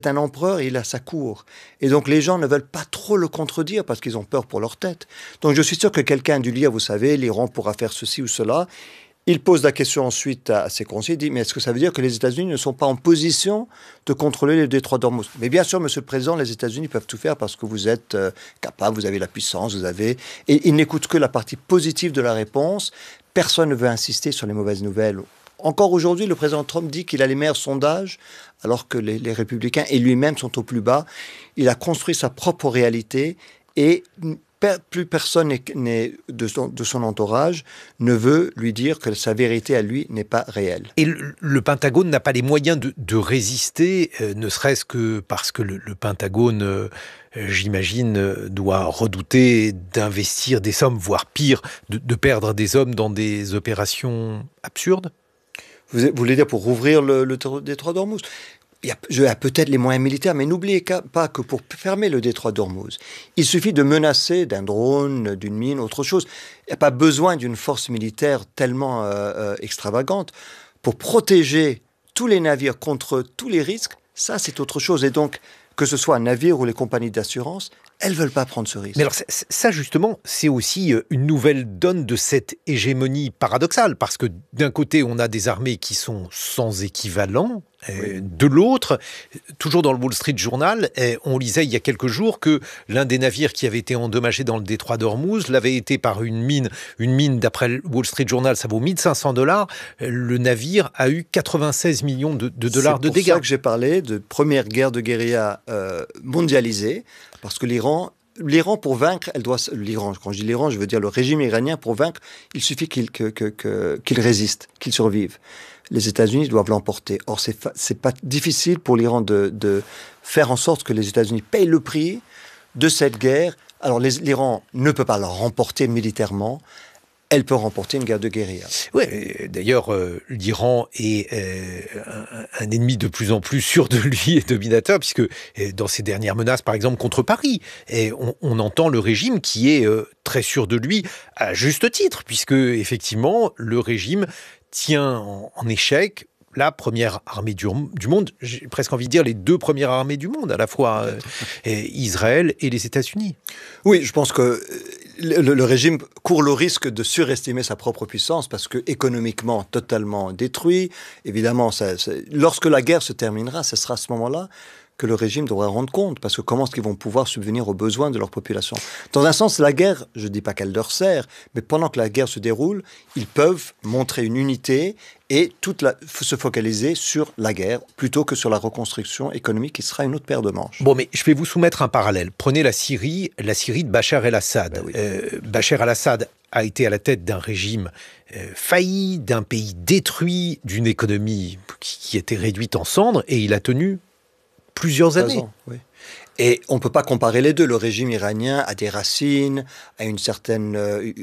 un empereur, il a sa cour. Et donc, les gens ne veulent pas trop le contredire parce qu'ils ont peur pour leur tête. Donc, je suis sûr que quelqu'un a dû lire, vous savez, l'Iran pourra faire ceci ou cela. Il pose la question ensuite à ses conseillers, il dit, mais est-ce que ça veut dire que les États-Unis ne sont pas en position de contrôler le détroit d'Ormuz? Mais bien sûr, Monsieur le Président, les États-Unis peuvent tout faire parce que vous êtes capable, vous avez la puissance, vous avez... Et ils n'écoutent que la partie positive de la réponse. Personne ne veut insister sur les mauvaises nouvelles. Encore aujourd'hui, le président Trump dit qu'il a les meilleurs sondages, alors que les républicains et lui-même sont au plus bas. Il a construit sa propre réalité et plus personne de son entourage ne veut lui dire que sa vérité à lui n'est pas réelle. Et le Pentagone n'a pas les moyens de résister, ne serait-ce que parce que le Pentagone, j'imagine, doit redouter d'investir des sommes, voire pire, de perdre des hommes dans des opérations absurdes? Vous voulez dire pour rouvrir le détroit d'Ormuz? Il y a peut-être les moyens militaires, mais n'oubliez pas que pour fermer le détroit d'Ormuz, il suffit de menacer d'un drone, d'une mine, autre chose. Il n'y a pas besoin d'une force militaire tellement extravagante. Pour protéger tous les navires contre tous les risques, ça c'est autre chose. Et donc, que ce soit un navire ou les compagnies d'assurance, elles ne veulent pas prendre ce risque. Mais alors ça justement, c'est aussi une nouvelle donne de cette hégémonie paradoxale, parce que d'un côté, on a des armées qui sont sans équivalent, oui. De l'autre, toujours dans le Wall Street Journal, on lisait il y a quelques jours que l'un des navires qui avait été endommagé dans le détroit d'Ormuz l'avait été par une mine. Une mine, d'après le Wall Street Journal, ça vaut $1 500. Le navire a eu 96 millions de dollars de dégâts. C'est pour ça que j'ai parlé de première guerre de guérilla mondialisée, parce que l'Iran, pour vaincre, l'Iran, quand je dis l'Iran, je veux dire le régime iranien, pour vaincre, il suffit qu'il résiste, qu'il survive. Les États-Unis doivent l'emporter. Or, c'est pas difficile pour l'Iran de faire en sorte que les États-Unis payent le prix de cette guerre. Alors, l'Iran ne peut pas la remporter militairement. Elle peut remporter une guerre de guérilla. Oui, d'ailleurs, l'Iran est un ennemi de plus en plus sûr de lui et dominateur, puisque dans ses dernières menaces, par exemple, contre Paris, on entend le régime qui est très sûr de lui, à juste titre, puisque, effectivement, le régime tient en échec la première armée du monde, j'ai presque envie de dire les deux premières armées du monde, à la fois Israël et les États-Unis. Oui, je pense que le régime court le risque de surestimer sa propre puissance parce que économiquement totalement détruit. Évidemment, lorsque la guerre se terminera, ce sera à ce moment-là que le régime devra rendre compte, parce que comment est-ce qu'ils vont pouvoir subvenir aux besoins de leur population? Dans un sens, la guerre, je ne dis pas qu'elle leur sert, mais pendant que la guerre se déroule, ils peuvent montrer une unité et se focaliser sur la guerre, plutôt que sur la reconstruction économique, qui sera une autre paire de manches. Bon, mais je vais vous soumettre un parallèle. Prenez la Syrie de Bachar el-Assad. Oui. Bachar el-Assad a été à la tête d'un régime failli, d'un pays détruit, d'une économie qui était réduite en cendres, et il a tenu plusieurs années. Oui. Et on ne peut pas comparer les deux. Le régime iranien a des racines, a une certaine...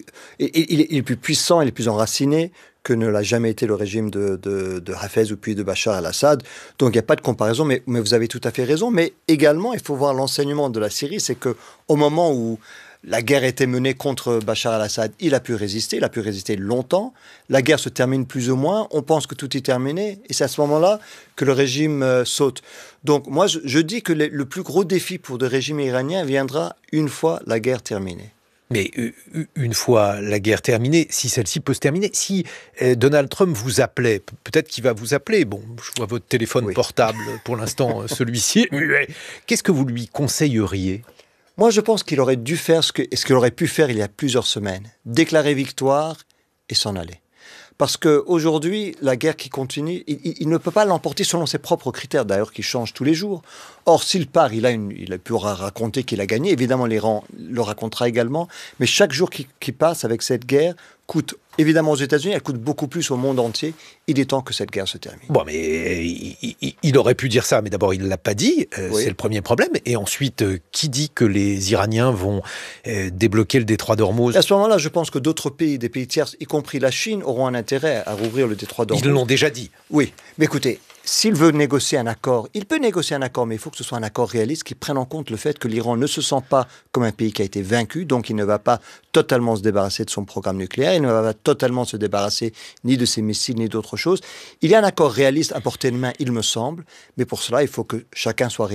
il est plus puissant, il est plus enraciné que ne l'a jamais été le régime de Hafez ou puis de Bachar el-Assad. Donc il n'y a pas de comparaison, mais vous avez tout à fait raison. Mais également, il faut voir l'enseignement de la Syrie, c'est qu'au moment où la guerre était menée contre Bachar el-Assad, il a pu résister longtemps. La guerre se termine plus ou moins, on pense que tout est terminé, et c'est à ce moment-là que le régime saute. Donc moi, je dis que le plus gros défi pour le régime iranien viendra une fois la guerre terminée. Mais une fois la guerre terminée, si celle-ci peut se terminer, si Donald Trump vous appelait, peut-être qu'il va vous appeler, bon, je vois votre téléphone portable, pour l'instant, celui-ci, qu'est-ce que vous lui conseilleriez ? Moi, je pense qu'il aurait dû faire ce qu'il aurait pu faire il y a plusieurs semaines. Déclarer victoire et s'en aller. Parce qu'aujourd'hui, la guerre qui continue, il ne peut pas l'emporter selon ses propres critères, d'ailleurs, qui changent tous les jours. Or, s'il part, il pourra raconter qu'il a gagné. Évidemment, l'Iran le racontera également. Mais chaque jour qui passe avec cette guerre coûte, évidemment aux États-Unis, elle coûte beaucoup plus au monde entier. Il est temps que cette guerre se termine. Bon, mais il aurait pu dire ça, mais d'abord, il ne l'a pas dit. Oui. C'est le premier problème. Et ensuite, qui dit que les Iraniens vont débloquer le détroit d'Ormuz ? À ce moment-là, je pense que d'autres pays, des pays tiers, y compris la Chine, auront un intérêt à rouvrir le détroit d'Ormuz. Ils l'ont déjà dit. Oui, mais écoutez, s'il veut négocier un accord, il peut négocier un accord, mais il faut que ce soit un accord réaliste qui prenne en compte le fait que l'Iran ne se sent pas comme un pays qui a été vaincu, donc il ne va pas totalement se débarrasser de son programme nucléaire, il ne va pas totalement se débarrasser ni de ses missiles, ni d'autres choses. Il y a un accord réaliste à portée de main, il me semble, mais pour cela, il faut que chacun soit réaliste.